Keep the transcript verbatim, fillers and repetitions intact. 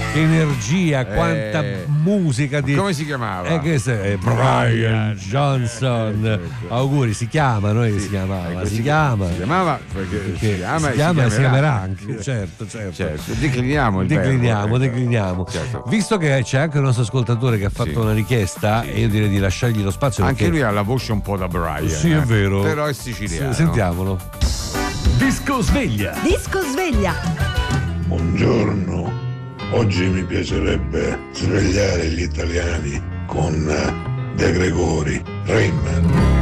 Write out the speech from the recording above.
che energia, quanta Eh. musica di... Come si chiamava? Eh, che se... Brian Johnson. Eh, certo. Auguri, si chiama, noi Sì. si chiamava, Ecco, si chiama. Si chiamava perché Perché si chiama, si chiama e si chiamerà chiamerà anche, certo, certo. Certo, decliniamo il Decliniamo, verbo, ecco. decliniamo. Certo. Visto che c'è anche un nostro ascoltatore che ha fatto Sì. una richiesta, Sì. e io direi di lasciargli lo spazio. Anche perché... lui ha la voce un po' da Brian. Sì, è eh. vero. Però è siciliano. S- Sentiamolo. Disco sveglia. Disco sveglia. Buongiorno, oggi mi piacerebbe svegliare gli italiani con eh, De Gregori, Rainman.